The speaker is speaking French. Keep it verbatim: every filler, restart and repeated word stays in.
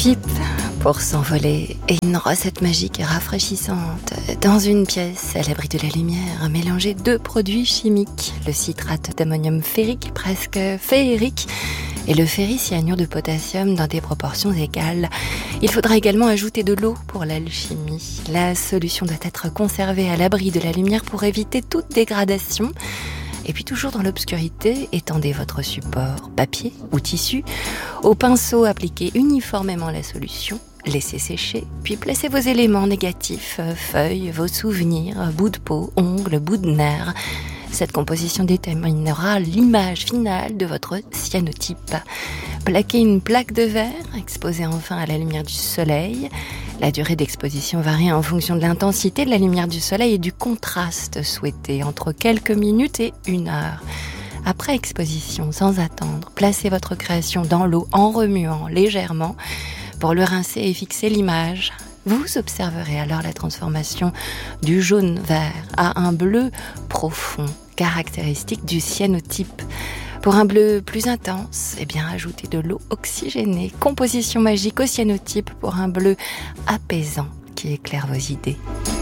Cyanotype pour s'envoler et une recette magique et rafraîchissante. Dans une pièce, à l'abri de la lumière, mélangez deux produits chimiques, le citrate d'ammonium ferrique, presque féerique, et le ferricyanure de potassium dans des proportions égales. Il faudra également ajouter de l'eau pour l'alchimie. La solution doit être conservée à l'abri de la lumière pour éviter toute dégradation. Et puis toujours dans l'obscurité, étendez votre support, papier ou tissu. Au pinceau, appliquez uniformément la solution. Laissez sécher, puis placez vos éléments négatifs, feuilles, vos souvenirs, bouts de peau, ongles, bouts de nerfs. Cette composition déterminera l'image finale de votre cyanotype. Plaquez une plaque de verre, exposée enfin à la lumière du soleil. La durée d'exposition varie en fonction de l'intensité de la lumière du soleil et du contraste souhaité, entre quelques minutes et une heure. Après exposition, sans attendre, placez votre création dans l'eau en remuant légèrement pour le rincer et fixer l'image. Vous observerez alors la transformation du jaune vert à un bleu profond, caractéristique du cyanotype. Pour un bleu plus intense, eh bien, ajoutez de l'eau oxygénée, composition magique au cyanotype pour un bleu apaisant qui éclaire vos idées.